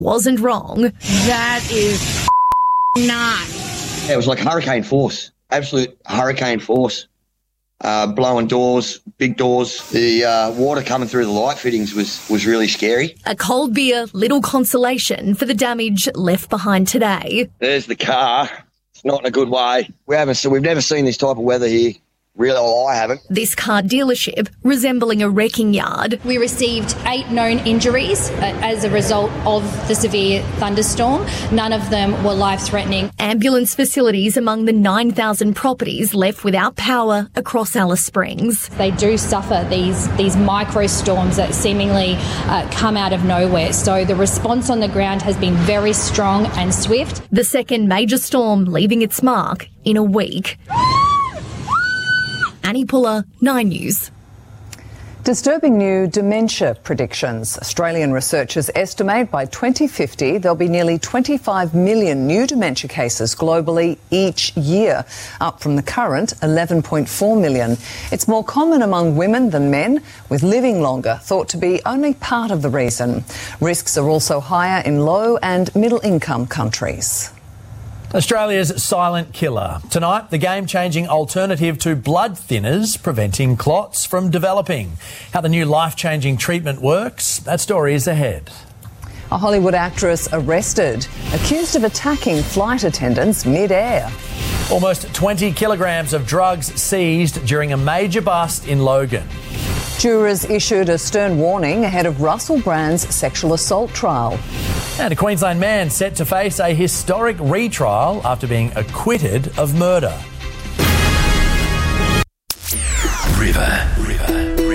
wasn't wrong. That is not. It was like hurricane force, absolute hurricane force. Blowing doors, big doors. The water coming through the light fittings was really scary. A cold beer, little consolation for the damage left behind today. There's the car. It's not in a good way. We've never seen this type of weather here. Really, I haven't. This car dealership resembling a wrecking yard. We received 8 known injuries as a result of the severe thunderstorm. None of them were life-threatening. Ambulance facilities among the 9,000 properties left without power across Alice Springs. They do suffer these micro storms that seemingly come out of nowhere. So the response on the ground has been very strong and swift. The second major storm leaving its mark in a week. Annie Puller, 9 News. Disturbing new dementia predictions. Australian researchers estimate by 2050 there'll be nearly 25 million new dementia cases globally each year, up from the current 11.4 million. It's more common among women than men, with living longer thought to be only part of the reason. Risks are also higher in low and middle income countries. Australia's silent killer. Tonight, the game-changing alternative to blood thinners, preventing clots from developing. How the new life-changing treatment works, that story is ahead. A Hollywood actress arrested, accused of attacking flight attendants mid-air. Almost 20 kilograms of drugs seized during a major bust in Logan. Jurors issued a stern warning ahead of Russell Brand's sexual assault trial. And a Queensland man set to face a historic retrial after being acquitted of murder.